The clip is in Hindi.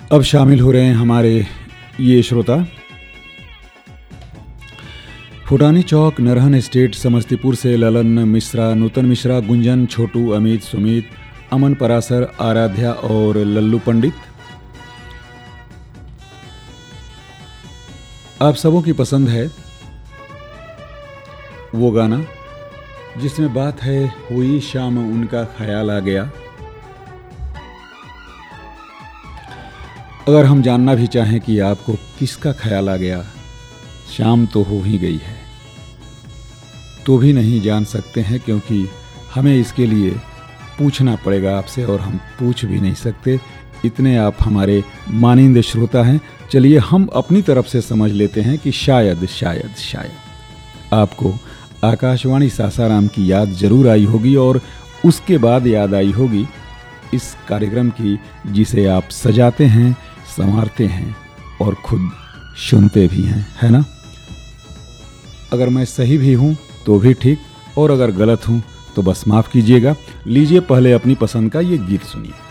अब शामिल हो रहे हैं हमारे ये श्रोता। फुटानी चौक, नरहन स्टेट, समस्तीपुर से ललन मिश्रा, नूतन मिश्रा, गुंजन, छोटू, अमित, सुमित, अमन परासर, आराध्या और लल्लू पंडित। आप सबों की पसंद है वो गाना जिसमें बात है हुई शाम उनका ख्याल आ गया। अगर हम जानना भी चाहें कि आपको किसका ख्याल आ गया, शाम तो हो ही गई है, तो भी नहीं जान सकते हैं, क्योंकि हमें इसके लिए पूछना पड़ेगा आपसे और हम पूछ भी नहीं सकते, इतने आप हमारे मानिंद श्रोता हैं। चलिए हम अपनी तरफ से समझ लेते हैं कि शायद शायद शायद आपको आकाशवाणी सासाराम की याद जरूर आई होगी और उसके बाद याद आई होगी इस कार्यक्रम की जिसे आप सजाते हैं, संवारते हैं और खुद सुनते भी हैं, है ना? अगर मैं सही भी हूं तो भी ठीक, और अगर गलत हूं तो बस माफ कीजिएगा। लीजिए पहले अपनी पसंद का ये गीत सुनिए।